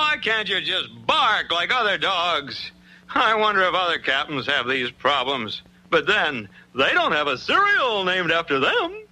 Why can't you just bark like other dogs? I wonder if other captains have these problems. But then, they don't have a cereal named after them.